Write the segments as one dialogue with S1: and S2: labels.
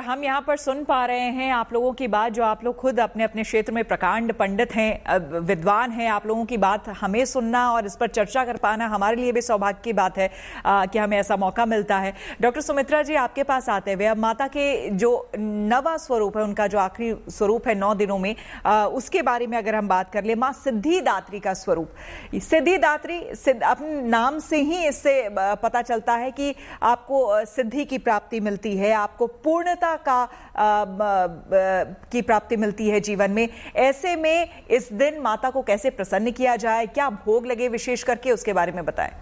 S1: हम यहाँ पर सुन पा रहे हैं आप लोगों की बात, जो आप लोग खुद अपने अपने क्षेत्र में प्रकांड पंडित हैं, विद्वान हैं। आप लोगों की बात हमें सुनना और इस पर चर्चा कर पाना हमारे लिए भी सौभाग्य की बात है कि हमें ऐसा मौका मिलता है। डॉक्टर सुमित्रा जी, आपके पास आते हुए अब माता के जो नवा स्वरूप है, उनका जो आखिरी स्वरूप है 9 दिनों में, उसके बारे में अगर हम बात कर ले, माँ सिद्धिदात्री का स्वरूप। सिद्धिदात्री अपने नाम से ही इससे पता चलता है कि आपको सिद्धि की प्राप्ति मिलती है, आपको पूर्णता की प्राप्ति मिलती है जीवन में। ऐसे में इस दिन माता को कैसे प्रसन्न किया जाए, क्या भोग लगे विशेष करके, उसके बारे में बताएं।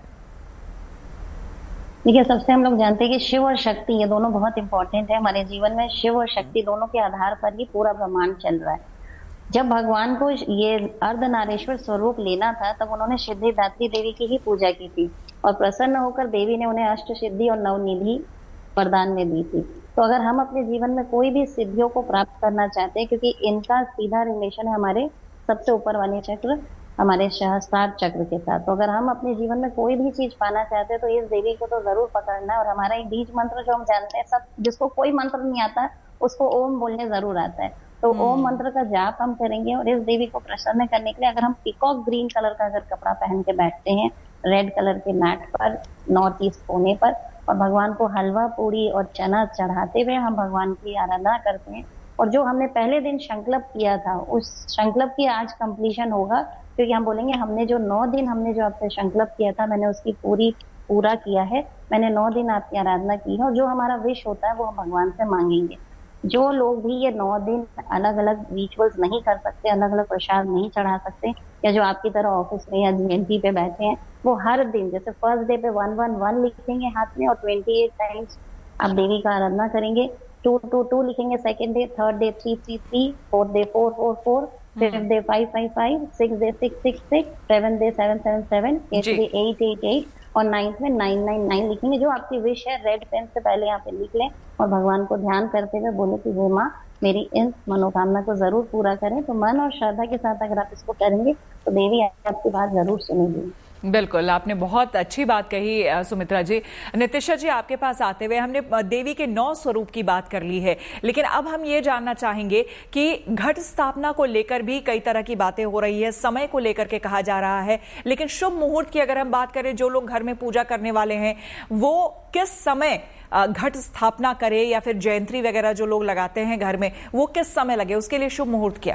S2: देखिए, सबसे हम लोग जानते हैं कि शिव और शक्ति ये दोनों बहुत इंपॉर्टेंट है हमारे जीवन में। शिव और शक्ति दोनों के आधार पर ही पूरा ब्रह्मांड चल रहा है। जब भगवान को ये अर्धनारीश्वर स्वरूप लेना था, तब उन्होंने सिद्धिदात्री देवी की ही पूजा की थी और प्रसन्न होकर देवी ने उन्हें अष्ट सिद्धि और नवनिधि वरदान में दी थी। तो अगर हम अपने जीवन में कोई भी सिद्धियों को प्राप्त करना चाहते हैं, क्योंकि इनका सीधा रिलेशन है हमारे सबसे ऊपर वाले चक्र, हमारे सहस्त्रार चक्र के साथ, तो अगर हम अपने जीवन में कोई भी चीज पाना चाहते हैं तो इस देवी को तो जरूर पकड़ना है। और हमारा एक बीज मंत्र जो हम जानते हैं, सब जिसको कोई मंत्र नहीं आता उसको ओम बोलने जरूर आता है, तो ओम मंत्र का जाप हम करेंगे। और इस देवी को प्रसन्न करने के लिए अगर हम पीकॉक ग्रीन कलर का अगर कपड़ा पहन के बैठते हैं रेड कलर के मैट पर नॉर्थ ईस्ट कोने पर, और भगवान को हलवा पूरी और चना चढ़ाते हुए हम भगवान की आराधना करते हैं, और जो हमने पहले दिन संकल्प किया था उस संकल्प की आज कंप्लीशन होगा, क्योंकि हम बोलेंगे हमने जो 9 दिन हमने जो आपसे संकल्प किया था, मैंने उसकी पूरा किया है, मैंने 9 दिन आपकी आराधना की है, और जो हमारा विश होता है वो हम भगवान से मांगेंगे। जो लोग भी ये 9 दिन अलग अलग रिचुअल्स नहीं कर सकते, अलग अलग प्रसाद नहीं चढ़ा सकते, या जो आपकी तरह ऑफिस में या जीएनटी पे बैठे हैं, वो हर दिन जैसे फर्स्ट डे पे 111 लिखेंगे हाथ में और 28 टाइम्स आप देवी का आराधना करेंगे। 222 लिखेंगे second day, third day 333, fourth day 444, fifth day 555, six day 666, seven day 777, एथ डे 888 और 9th में 999 लिखेंगे। जो आपकी विश है रेड पेन से पहले यहाँ पे लिख लें और भगवान को ध्यान करते हुए बोले कि हे माँ, मेरी इन मनोकामना को जरूर पूरा करें। तो मन और श्रद्धा के साथ अगर आप इसको करेंगे तो देवी आपकी बात जरूर सुनेगी।
S1: बिल्कुल, आपने बहुत अच्छी बात कही सुमित्रा जी। नितिशा जी, आपके पास आते हुए हमने देवी के 9 स्वरूप की बात कर ली है, लेकिन अब हम ये जानना चाहेंगे कि घट स्थापना को लेकर भी कई तरह की बातें हो रही है, समय को लेकर के कहा जा रहा है, लेकिन शुभ मुहूर्त की अगर हम बात करें, जो लोग घर में पूजा करने वाले हैं वो किस समय घट स्थापना करें, या फिर जयंती वगैरह जो लोग लगाते हैं घर में, वो किस समय लगे, उसके लिए शुभ मुहूर्त क्या?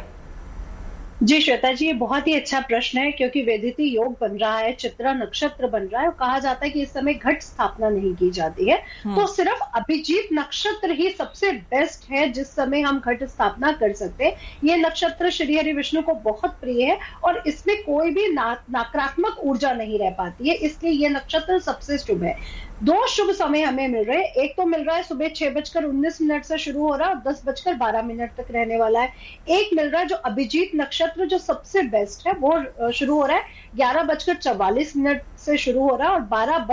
S3: जी श्वेता जी, ये बहुत ही अच्छा प्रश्न है, क्योंकि वेदिति योग बन रहा है, चित्रा नक्षत्र बन रहा है, और कहा जाता है कि इस समय घट स्थापना नहीं की जाती है। तो सिर्फ अभिजीत नक्षत्र ही सबसे बेस्ट है जिस समय हम घट स्थापना कर सकते हैं। ये नक्षत्र श्री हरि विष्णु को बहुत प्रिय है और इसमें कोई भी नकारात्मक ऊर्जा नहीं रह पाती है, इसलिए ये नक्षत्र सबसे शुभ है। 2 शुभ समय हमें मिल रहे हैं। एक तो मिल रहा है सुबह 6:19 से शुरू हो रहा है और 10:12 तक रहने वाला है। एक मिल रहा है जो अभिजीत नक्षत्र जो सबसे बेस्ट है, वो शुरू हो रहा है 11:44 से शुरू हो रहा है और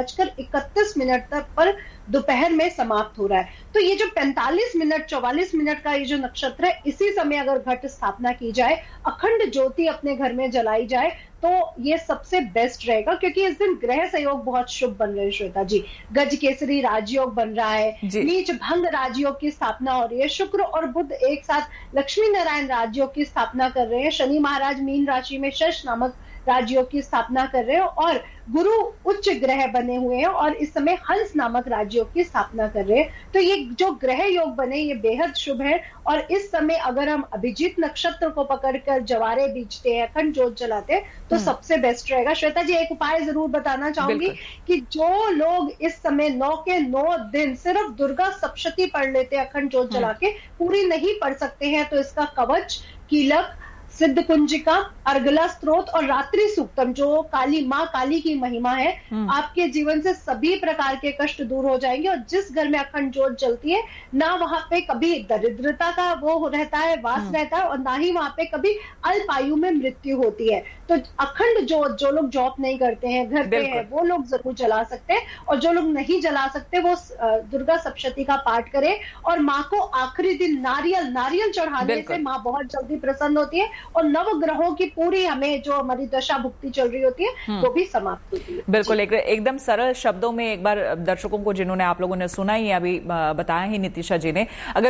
S3: 12:31 तक पर दोपहर में समाप्त हो रहा है। तो ये जो 45 मिनट का ये जो नक्षत्र है, इसी समय अगर घट स्थापना की जाए, अखंड ज्योति अपने घर में जलाई जाए, तो ये सबसे बेस्ट रहेगा, क्योंकि इस दिन ग्रह सहयोग बहुत शुभ बन रहे हैं श्वेता जी। गज केसरी राजयोग बन रहा है, नीच भंग राजयोग की स्थापना हो रही है, शुक्र और बुध एक साथ लक्ष्मी नारायण राजयोग की स्थापना कर रहे हैं, शनि महाराज मीन राशि में शश नामक राजयोग की स्थापना कर रहे हैं और गुरु उच्च ग्रह बने हुए हैं और इस समय हंस नामक राजयोग की स्थापना कर रहे हैं। तो ये जो ग्रह योग बने ये बेहद शुभ है। और इस समय अगर हम अभिजीत नक्षत्र को पकड़कर जवारे बीजते हैं, अखंड ज्योत जलाते हैं, तो सबसे बेस्ट रहेगा। श्वेता जी, एक उपाय जरूर बताना चाहूंगी कि जो लोग इस समय 9 के 9 दिन सिर्फ दुर्गा सप्तशती पढ़ लेते हैं अखंड ज्योत जला के, पूरी नहीं पढ़ सकते हैं, तो इसका कवच, कीलक, सिद्ध कुंजिका, अर्गला स्त्रोत और रात्रि सूक्तम, जो काली माँ काली की महिमा है, आपके जीवन से सभी प्रकार के कष्ट दूर हो जाएंगे। और जिस घर में अखंड ज्योत जलती है, ना वहां पे कभी दरिद्रता का वो रहता है, वास रहता है, और ना ही वहां पे कभी अल्प आयु में मृत्यु होती है। तो अखंड ज्योत जो लोग जॉब नहीं करते हैं, घर पे हैं, वो लोग जरूर जला सकते हैं, और जो लोग नहीं जला सकते वो दुर्गा सप्तशती का पाठ करें। और माँ को आखिरी दिन नारियल चढ़ाने से माँ बहुत जल्दी प्रसन्न होती है और नवग्रहों की पूरी हमें जो हमारी दशा भुक्ति चल रही होती है वो भी समाप्त होती है।
S1: बिल्कुल, एकदम सरल शब्दों में एक बार दर्शकों को, जिन्होंने आप लोगों ने सुना ही अभी बताया ही नितिशा जी ने, अगर